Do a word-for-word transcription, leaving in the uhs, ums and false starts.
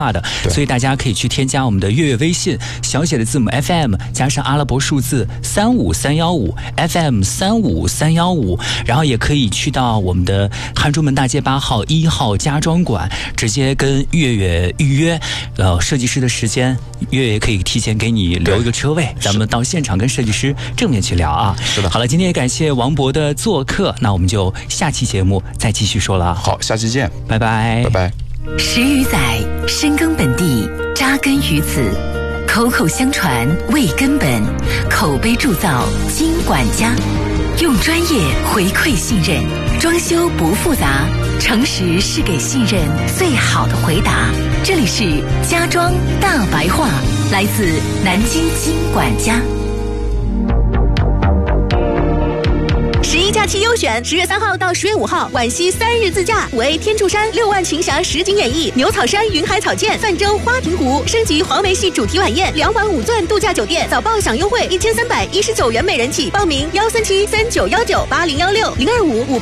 的，所以大家可以去添加我们的月月微信，小写的字母 F M 加上阿拉伯数字三五三幺五 F M 三五三幺五，然后也可以去到我们的汉中门大街八号一号家装馆，直接跟月月预约，呃，设计师的时间，月月可以提前给你留一个车位，咱们到现场跟设计师正面去聊啊。 是的， 好了，今天也感谢王博的做客，那我们就下期节目再继续说了。 好，下期见， 拜拜， 拜拜。 十余载，深耕本地，扎根于此，口口相传为根本，口碑铸造金管家，用专业回馈信任，装修不复杂，诚实是给信任最好的回答。这里是家装大白话，来自南京金管家。 十一假期优选，十月三号到十月五号，皖西三日自驾，五 A 天柱山、六万群峡实景演绎，牛草山云海草涧、泛舟花亭湖，升级黄梅戏主题晚宴，两晚五钻度假酒店，早报享优惠一千三百一十九元每人起，报名幺三七三九幺九八零幺六零二五五。